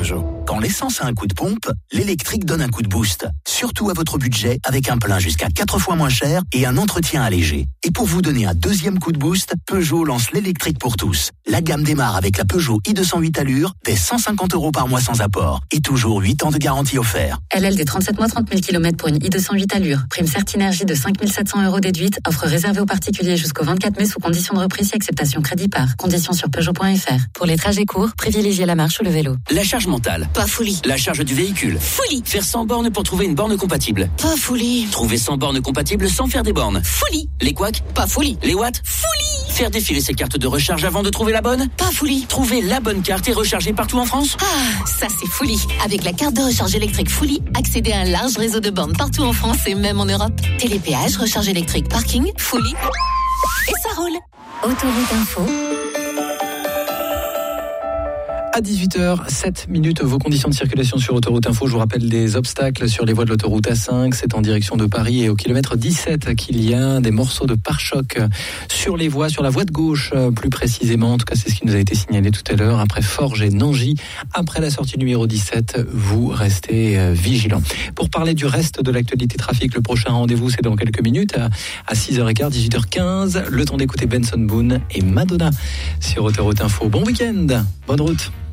Peugeot. Quand l'essence a un coup de pompe, l'électrique donne un coup de boost. Surtout à votre budget, avec un plein jusqu'à 4 fois moins cher et un entretien allégé. Et pour vous donner un deuxième coup de boost, Peugeot lance l'électrique pour tous. La gamme démarre avec la Peugeot i208 Allure, dès 150 € par mois sans apport. Et toujours 8 ans de garantie offert. LLD 37 mois, 30 000 km pour une i208 Allure. Prime Certinergie de 5 700 € déduite. Offre réservée aux particuliers jusqu'au 24 mai sous condition de reprise et acceptation crédit par. Conditions sur Peugeot.fr. Pour les trajets courts, privilégiez la marche ou le vélo. La charge mentale. Pas folie. La charge du véhicule. Folie. Faire 100 bornes pour trouver une borne compatible. Pas folie. Trouver 100 bornes compatibles sans faire des bornes. Folie. Les couacs. Pas folie. Les watts. Folie. Faire défiler ses cartes de recharge avant de trouver la bonne. Pas folie. Trouver la bonne carte et recharger partout en France. Ah, ça c'est folie. Avec la carte de recharge électrique Folie, accédez à un large réseau de bornes partout en France et même en Europe. Télépéage, recharge électrique, parking, Folie. Et ça roule. Autoroute Info. À 18h07, vos conditions de circulation sur Autoroute Info. Je vous rappelle des obstacles sur les voies de l'autoroute A5. C'est en direction de Paris et au kilomètre 17 qu'il y a des morceaux de pare-choc sur les voies, sur la voie de gauche plus précisément. En tout cas, c'est ce qui nous a été signalé tout à l'heure. Après Forges et Nangy, après la sortie numéro 17, vous restez vigilants. Pour parler du reste de l'actualité trafic, le prochain rendez-vous, c'est dans quelques minutes à 6h15, 18h15. Le temps d'écouter Benson Boone et Madonna sur Autoroute Info. Bon week-end, bonne route.